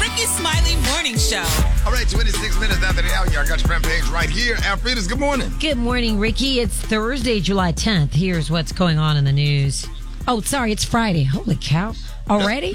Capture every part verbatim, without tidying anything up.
Ricky Smiley Morning Show. All right, twenty-six minutes after the hour. I got your front page right here. Alfreda's, good morning. Good morning, Ricky. It's Thursday, July tenth. Here's what's going on in the news. Oh, sorry, it's Friday. Holy cow. Already?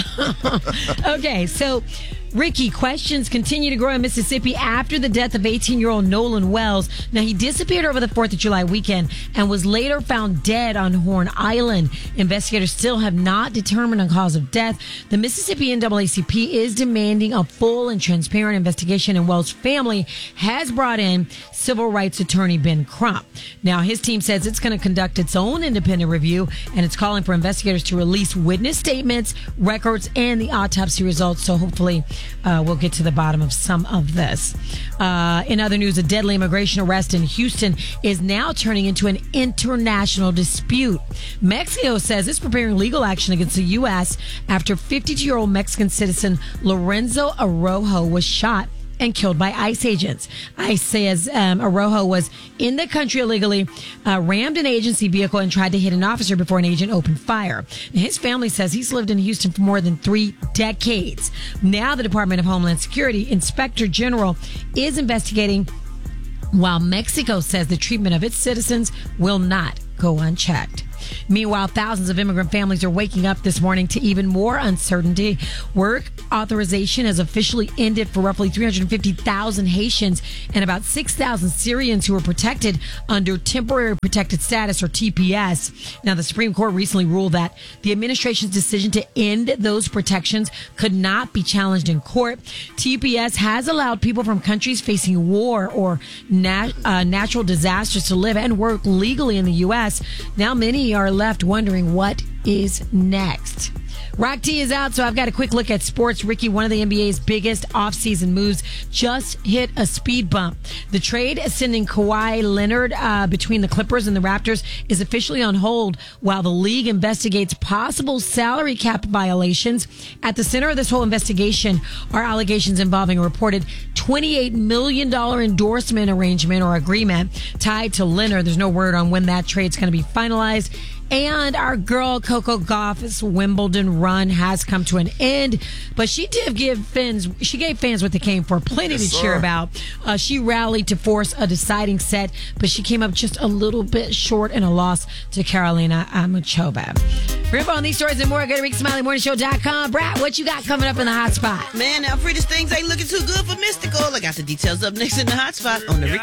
Okay, so Ricky, questions continue to grow in Mississippi after the death of eighteen-year-old Nolan Wells. Now, he disappeared over the fourth of July weekend and was later found dead on Horn Island. Investigators still have not determined a cause of death. The Mississippi N double A C P is demanding a full and transparent investigation, and Wells' family has brought in civil rights attorney Ben Crump. Now, his team says it's going to conduct its own independent review, and it's calling for investigators to release witness statements, records, and the autopsy results. So hopefully uh, we'll get to the bottom of some of this. Uh, in other news, a deadly immigration arrest in Houston is now turning into an international dispute. Mexico says it's preparing legal action against the U S after fifty-two-year-old Mexican citizen Lorenzo Araujo was shot and killed by ICE agents. ICE says um, Araujo was in the country illegally, uh, rammed an agency vehicle, and tried to hit an officer before an agent opened fire. And his family says he's lived in Houston for more than three decades. Now the Department of Homeland Security Inspector General is investigating, while Mexico says the treatment of its citizens will not go unchecked. Meanwhile, thousands of immigrant families are waking up this morning to even more uncertainty. Work authorization has officially ended for roughly three hundred fifty thousand Haitians and about six thousand Syrians who are protected under temporary protected status, or T P S. Now, the Supreme Court recently ruled that the administration's decision to end those protections could not be challenged in court. T P S has allowed people from countries facing war or nat- uh, natural disasters to live and work legally in the U S. Now, many are left wondering what is next. Rock T is out, so I've got a quick look at sports. Ricky, one of the N B A's biggest offseason moves just hit a speed bump. The trade sending Kawhi Leonard uh, between the Clippers and the Raptors is officially on hold while the league investigates possible salary cap violations. At the center of this whole investigation are allegations involving a reported twenty-eight million dollars endorsement arrangement or agreement tied to Leonard. There's no word on when that trade's going to be finalized. And our girl Coco Gauff's Wimbledon run has come to an end, but she did give fans she gave fans what they came for, plenty yes, to cheer sir. about. Uh, she rallied to force a deciding set, but she came up just a little bit short in a loss to Carolina Muchova. For info on these stories and more, go to Ricky Smiley Morning Show dot com. Brad, what you got coming up in the hot spot? Man, Alfreda's things ain't looking too good for Mystical. I got the details up next in the hot spot on the Ricky